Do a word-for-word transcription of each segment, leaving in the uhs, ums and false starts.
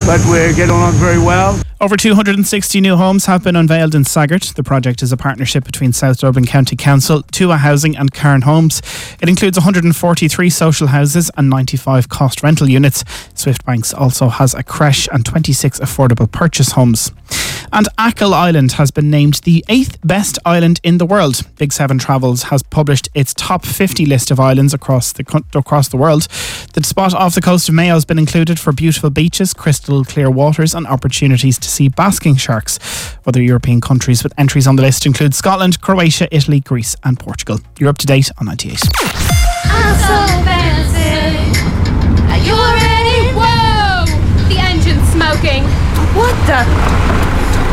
but we're getting on very well. Over two hundred sixty new homes have been unveiled in Saggart. The project is a partnership between South Dublin County Council, Tua Housing and Cairn Homes. It includes one hundred forty-three social houses and ninety-five cost rental units. Swift Banks also has a creche and twenty-six affordable purchase homes. And Achill Island has been named the eighth best island in the world. Big Seven Travels has published its top fifty list of islands across the across the world. The spot off the coast of Mayo has been included for beautiful beaches, crystal clear waters and opportunities to see basking sharks. Other European countries with entries on the list include Scotland, Croatia, Italy, Greece and Portugal. You're up to date on ninety-eight. I'm so fancy. Are you ready? Whoa! The engine's smoking. What the?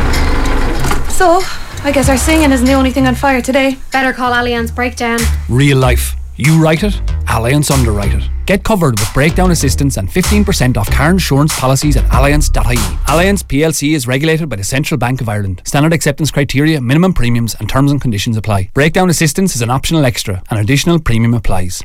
So, I guess our singing isn't the only thing on fire today. Better call Allianz Breakdown. Real life. You write it, Allianz underwrite it. Get covered with breakdown assistance and fifteen percent off car insurance policies at allianz dot I E. Allianz P L C is regulated by the Central Bank of Ireland. Standard acceptance criteria, minimum premiums and terms and conditions apply. Breakdown assistance is an optional extra. An additional premium applies.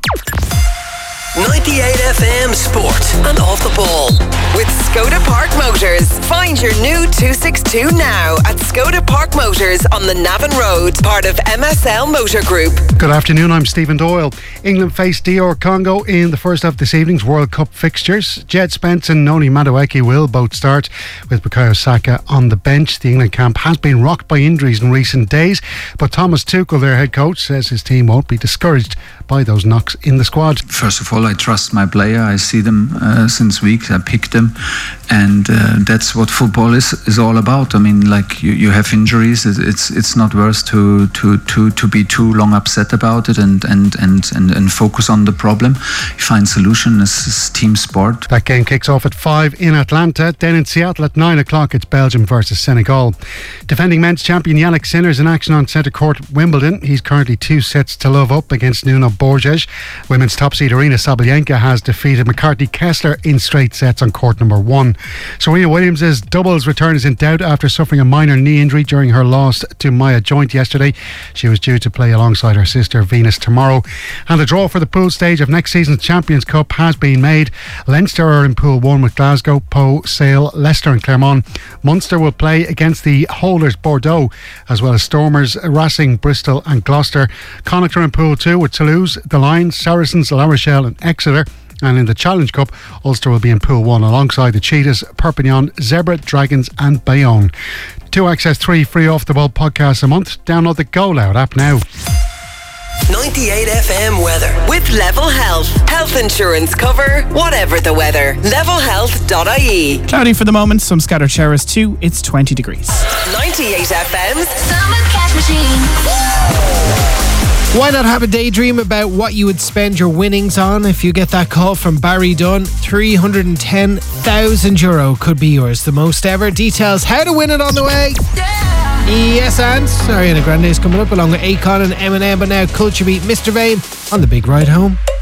ninety-eight F M Sport and Off the Ball with Skoda Park Motors. Find your new two sixty-two now at Skoda Park Motors on the Navan Road, part of M S L Motor Group. Good afternoon, I'm Stephen Doyle. England face D R Congo in the first of this evening's World Cup fixtures. Jed Spence and Noni Madueke will both start, with Bukayo Saka on the bench. The England camp has been rocked by injuries in recent days, but Thomas Tuchel, their head coach, says his team won't be discouraged by those knocks in the squad. First of all, I trust my player. I see them uh, since weeks. I picked them, and uh, that's what football is is all about. I mean, like you, you have injuries. It's it's not worth to to to to be too long upset about it, and and and and, and focus on the problem. You find solution. This is team sport. That game kicks off at five in Atlanta. Then in Seattle at nine o'clock, it's Belgium versus Senegal. Defending men's champion Yannick Sinner's in action on centre court Wimbledon. He's currently two sets to love up against Nuno Borges. Women's top seed Arina Sabalenka has defeated McCarthy Kessler in straight sets on court number one. Serena Williams' doubles return is in doubt after suffering a minor knee injury during her loss to Maya Joint yesterday. She was due to play alongside her sister Venus tomorrow. And the draw for the pool stage of next season's Champions Cup has been made. Leinster are in pool one with Glasgow, Po, Sale, Leicester and Clermont. Munster will play against the holders Bordeaux, as well as Stormers, Racing, Bristol and Gloucester. Connacht are in pool two with Toulouse, the Lions, Saracens, La Rochelle and Exeter. And in the Challenge Cup, Ulster will be in pool one alongside the Cheetahs, Perpignan, Zebra, Dragons and Bayonne. Two Access three free Off the Ball podcasts a month. Download the Go Loud app now. ninety-eight F M weather with Level Health. Health insurance cover, whatever the weather. level health dot I E. Cloudy for the moment, some scattered showers too. It's twenty degrees. ninety-eight F M's Summer Cash Machine. Why not have a daydream about what you would spend your winnings on? If you get that call from Barry Dunn, three hundred ten thousand euro could be yours. The most ever. Details how to win it on the way. Yes, and Ariana Grande is coming up along with Akon and Eminem. But now Culture Beat, Mister Vane on the Big Ride Home.